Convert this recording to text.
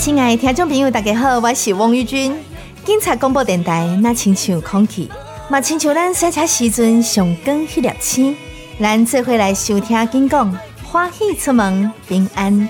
亲爱的听众朋友，大家好，我是王玉君。警察广播电台那亲像空气，嘛亲像咱洗车时阵上光迄粒星。咱做伙来收听警讲，欢喜出门，平安